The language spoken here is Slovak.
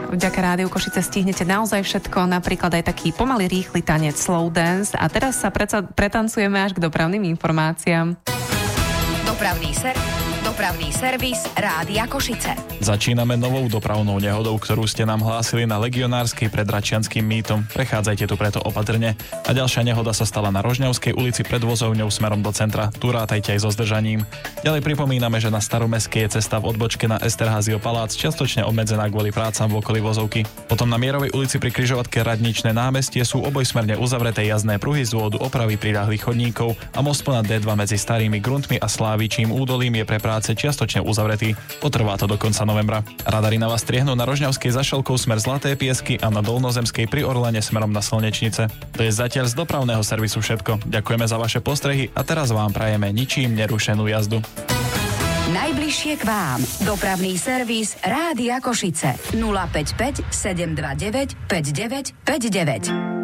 vďaka Rádiu Košice stihnete naozaj všetko, napríklad aj taký pomaly rýchly tanec slow dance. A teraz sa pretancujeme až k dopravným informáciám. Dopravný servis Rádia Košice. Začíname novou dopravnou nehodou, ktorú ste nám hlásili na Legionárskej pred Račianskym mýtom. Prechádzajte tu preto opatrne. A ďalšia nehoda sa stala na Rožňavskej ulici pred vozovňou smerom do centra. Tu rátajte aj so zdržaním. Ďalej pripomíname, že na Staromestskej je cesta v odbočke na Esterházio palác čiastočne obmedzená kvôli prácam v okolí vozovky. Potom na Mierovej ulici pri križovatke Radničné námestie sú obojsmerne uzavreté jazdné pruhy z dôvodu opravy priľahlých chodníkov a most ponad D2 medzi Starými Gruntmi a Slávičím údolím je pre práce čiastočne uzavretý. Potrvá to do konca novembra. Radary na vás striehnú na Rožňavskej za Šelkou smer Zlaté Piesky a na Dolnozemskej pri Orlane smerom na Slnečnice. To je zatiaľ z dopravného servisu všetko. Ďakujeme za vaše postrehy a teraz vám prajeme ničím nerušenú jazdu. Najbližšie k vám. Dopravný servis Rádia Košice. 055 729 5959.